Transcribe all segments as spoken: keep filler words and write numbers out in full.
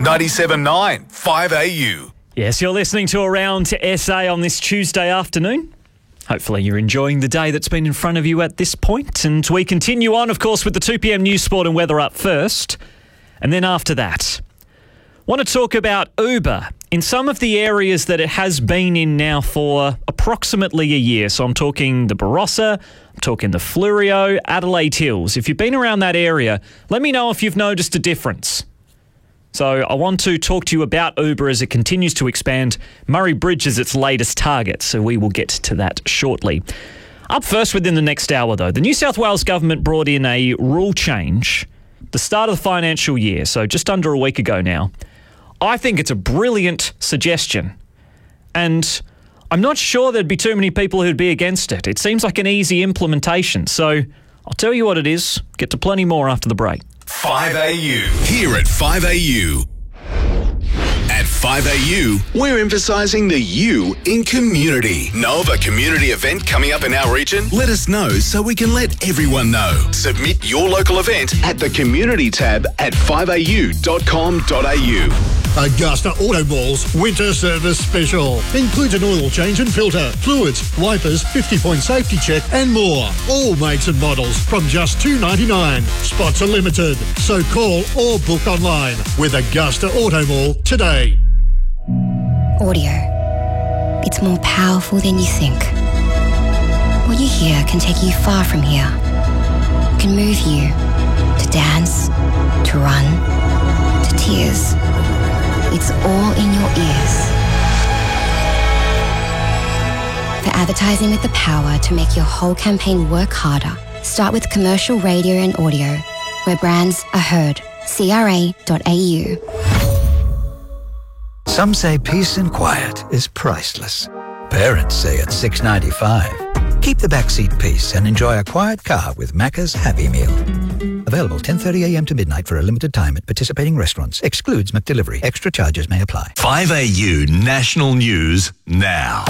ninety-seven point nine, five A U. Yes, you're listening to Around S A on this Tuesday afternoon. Hopefully you're enjoying the day that's been in front of you at this point. And we continue on, of course, with the two p.m. news, sport and weather up first. And then after that, want to talk about Uber in some of the areas that it has been in now for approximately a year. So I'm talking the Barossa, I'm talking the Fleurieu, Adelaide Hills. If you've been around that area, let me know if you've noticed a difference. So I want to talk to you about Uber as it continues to expand. Murray Bridge is its latest target, so we will get to that shortly. Up first within the next hour, though, the New South Wales government brought in a rule change at the start of the financial year, so just under a week ago now. I think it's a brilliant suggestion, and I'm not sure there'd be too many people who'd be against it. It seems like an easy implementation, so I'll tell you what it is. Get to plenty more after the break. five A U. Here at five A U. At five A U, we're emphasising the U in community. Know of a community event coming up in our region? Let us know so we can let everyone know. Submit your local event at the community tab at five a u dot com dot a u. Augusta Auto Mall's Winter Service Special includes an oil change and filter, fluids, wipers, fifty-point safety check and more. All makes and models from just two dollars ninety-nine. Spots are limited, so call or book online with Augusta Auto Mall today. Audio. It's more powerful than you think. What you hear can take you far from here. It can move you to dance, to run, to tears. It's all in your ears. For advertising with the power to make your whole campaign work harder, start with commercial radio and audio, where brands are heard. C R A dot A U. Some say peace and quiet is priceless. Parents say it's six dollars ninety-five. Keep the backseat peace and enjoy a quiet car with Macca's Happy Meal. Available ten thirty a.m. to midnight for a limited time at participating restaurants. Excludes McDelivery. Extra charges may apply. five A U National News now.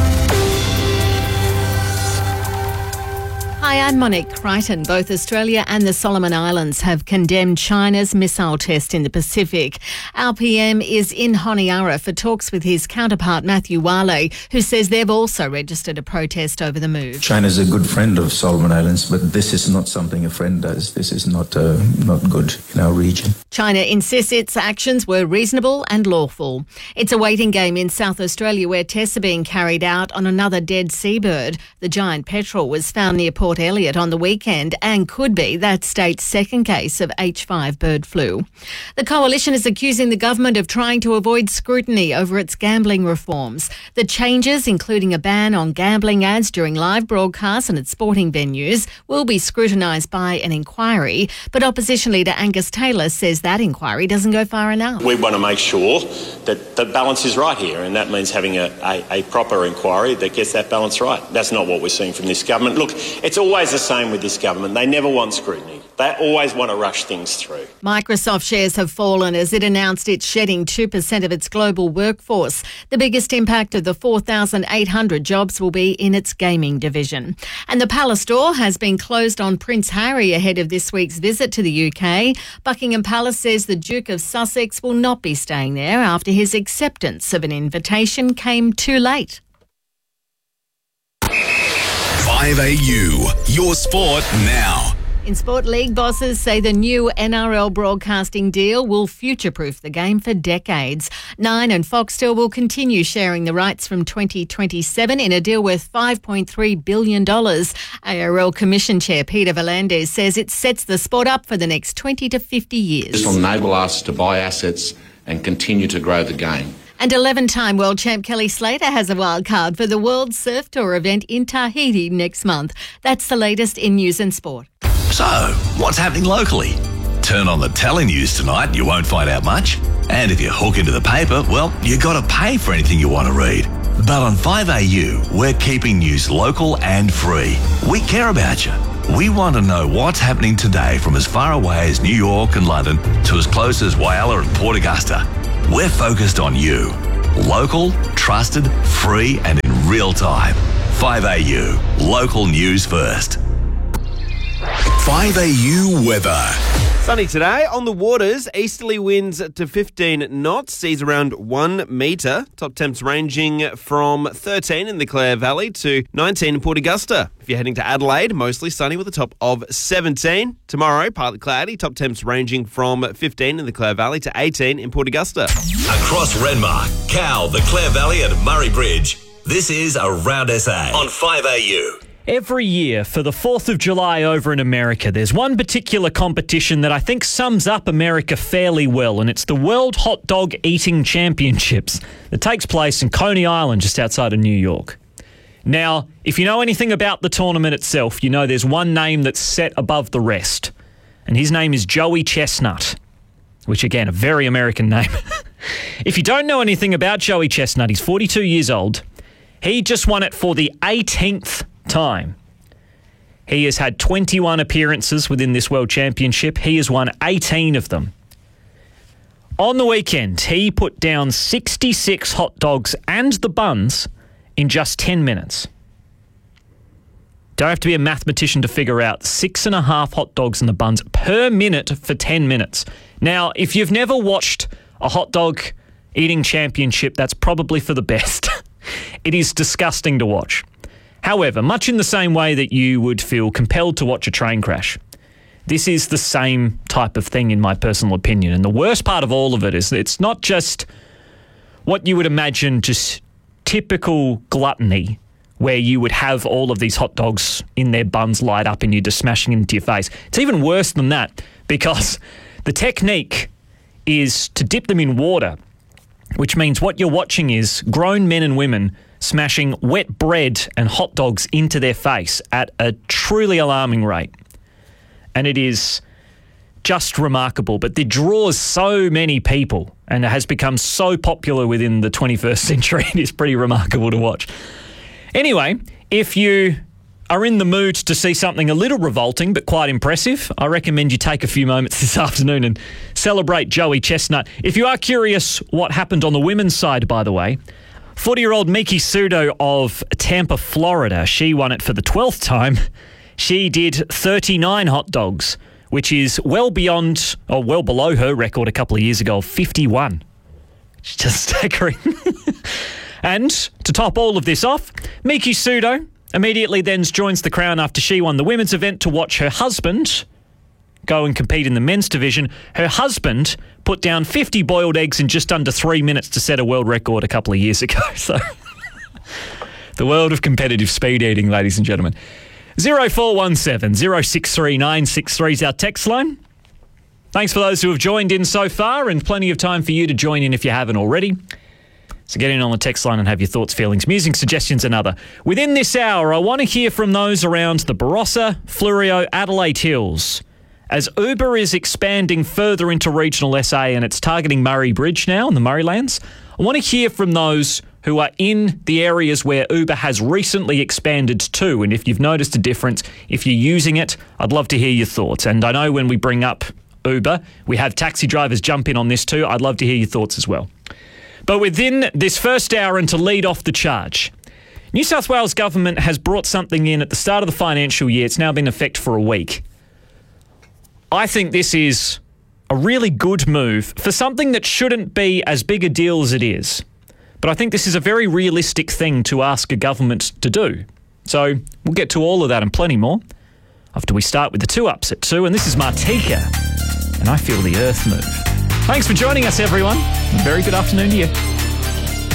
Hi, I'm Monique Crichton. Both Australia and the Solomon Islands have condemned China's missile test in the Pacific. Our P M is in Honiara for talks with his counterpart Matthew Wale, who says they've also registered a protest over the move. China's a good friend of Solomon Islands, but this is not something a friend does. This is not uh, not good in our region. China insists its actions were reasonable and lawful. It's a waiting game in South Australia where tests are being carried out on another dead seabird. The giant petrel was found near Port Elliot on the weekend and could be that state's second case of H five bird flu. The Coalition is accusing the government of trying to avoid scrutiny over its gambling reforms. The changes, including a ban on gambling ads during live broadcasts and at sporting venues, will be scrutinised by an inquiry, but opposition leader Angus Taylor says that inquiry doesn't go far enough. We want to make sure that the balance is right here, and that means having a, a, a proper inquiry that gets that balance right. That's not what we're seeing from this government. Look, it's always the same with this government. They never want scrutiny. They always want to rush things through. Microsoft shares have fallen as it announced it's shedding two percent of its global workforce. The biggest impact of the four thousand eight hundred jobs will be in its gaming division. And the Palace Door has been closed on Prince Harry ahead of this week's visit to the U K. Buckingham Palace says the Duke of Sussex will not be staying there after his acceptance of an invitation came too late. five A U, your sport now. In sport, league bosses say the new N R L broadcasting deal will future-proof the game for decades. Nine and Foxtel will continue sharing the rights from twenty twenty-seven in a deal worth five point three billion dollars. A R L Commission Chair Peter V'landys says it sets the sport up for the next twenty to fifty years. This will enable us to buy assets and continue to grow the game. And eleven-time world champ Kelly Slater has a wild card for the World Surf Tour event in Tahiti next month. That's the latest in news and sport. So, what's happening locally? Turn on the telenews tonight and you won't find out much. And if you hook into the paper, well, you got to pay for anything you want to read. But on five A U, we're keeping news local and free. We care about you. We want to know what's happening today from as far away as New York and London to as close as Whyalla and Port Augusta. We're focused on you. Local, trusted, free and in real time. five A U, local news first. five A U weather. Sunny today. On the waters, easterly winds to fifteen knots, seas around one metre. Top temps ranging from thirteen in the Clare Valley to nineteen in Port Augusta. If you're heading to Adelaide, mostly sunny with a top of seventeen. Tomorrow, partly cloudy. Top temps ranging from fifteen in the Clare Valley to eighteen in Port Augusta. Across Renmark, Cowell, the Clare Valley and Murray Bridge. This is Around S A on five A U. Every year for the fourth of July over in America, there's one particular competition that I think sums up America fairly well, and it's the World Hot Dog Eating Championships that takes place in Coney Island, just outside of New York. Now, if you know anything about the tournament itself, you know there's one name that's set above the rest, and his name is Joey Chestnut, which, again, a very American name. If you don't know anything about Joey Chestnut, he's forty-two years old. He just won it for the eighteenth time. He has had twenty-one appearances within this World Championship. He has won eighteen of them. On the weekend, he put down sixty-six hot dogs and the buns in just ten minutes. Don't have to be a mathematician to figure out six and a half hot dogs and the buns per minute for ten minutes. Now, if you've never watched a hot dog eating championship, that's probably for the best. It is disgusting to watch. However, much in the same way that you would feel compelled to watch a train crash, this is the same type of thing in my personal opinion. And the worst part of all of it is that it's not just what you would imagine, just typical gluttony, where you would have all of these hot dogs in their buns light up and you're just smashing into your face. It's even worse than that, because the technique is to dip them in water, which means what you're watching is grown men and women smashing wet bread and hot dogs into their face at a truly alarming rate. And it is just remarkable. But it draws so many people and it has become so popular within the twenty-first century. It is pretty remarkable to watch. Anyway, if you are in the mood to see something a little revolting but quite impressive, I recommend you take a few moments this afternoon and celebrate Joey Chestnut. If you are curious what happened on the women's side, by the way, forty-year-old Miki Sudo of Tampa, Florida, she won it for the twelfth time. She did thirty-nine hot dogs, which is well beyond, or well below her record a couple of years ago of fifty-one. It's just staggering. And to top all of this off, Miki Sudo immediately then joins the crown after she won the women's event to watch her husband go and compete in the men's division. Her husband put down fifty boiled eggs in just under three minutes to set a world record a couple of years ago. So the world of competitive speed eating, ladies and gentlemen. zero four one seven, zero six three nine six three is our text line. Thanks for those who have joined in so far, and plenty of time for you to join in if you haven't already. So get in on the text line and have your thoughts, feelings, musing, suggestions and other. Within this hour, I want to hear from those around the Barossa, Fleurieu, Adelaide Hills. As Uber is expanding further into regional S A and it's targeting Murray Bridge now in the Murraylands, I want to hear from those who are in the areas where Uber has recently expanded to. And if you've noticed a difference, if you're using it, I'd love to hear your thoughts. And I know when we bring up Uber, we have taxi drivers jump in on this too. I'd love to hear your thoughts as well. But within this first hour, and to lead off the charge, New South Wales government has brought something in at the start of the financial year. It's now been in effect for a week. I think this is a really good move for something that shouldn't be as big a deal as it is. But I think this is a very realistic thing to ask a government to do. So we'll get to all of that and plenty more after we start with the two ups at two. And this is Martika, and I Feel the Earth Move. Thanks for joining us, everyone. A very good afternoon to you.